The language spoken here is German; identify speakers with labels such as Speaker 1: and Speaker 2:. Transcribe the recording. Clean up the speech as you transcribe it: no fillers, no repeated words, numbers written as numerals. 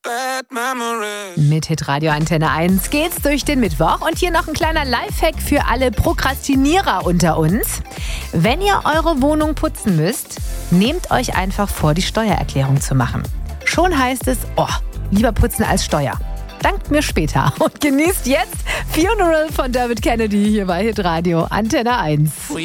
Speaker 1: Mit Hitradio Antenne 1 geht's durch den Mittwoch und hier noch ein kleiner Lifehack für alle Prokrastinierer unter uns. Wenn ihr eure Wohnung putzen müsst, nehmt euch einfach vor, die Steuererklärung zu machen. Schon heißt es, lieber putzen als Steuer. Dankt mir später und genießt jetzt Funeral von David Kennedy hier bei Hitradio Antenne 1.